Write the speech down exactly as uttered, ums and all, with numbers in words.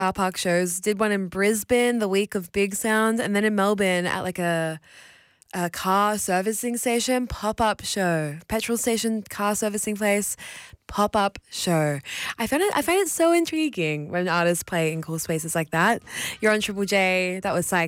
car park shows. Did one in Brisbane the week of Big Sound, and then in Melbourne at like a a car servicing station pop-up show, petrol station car servicing place pop-up show. I find it I find it so intriguing when artists play in cool spaces like that. You're on Triple J. That was Psych.